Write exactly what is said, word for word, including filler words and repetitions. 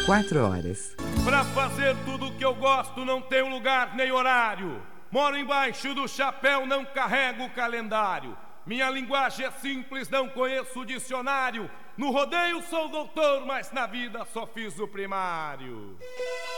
quatro horas. Pra fazer tudo que eu gosto não tem lugar nem horário. Moro embaixo do chapéu, não carrego o calendário. Minha linguagem é simples, não conheço o dicionário. No rodeio sou doutor, mas na vida só fiz o primário.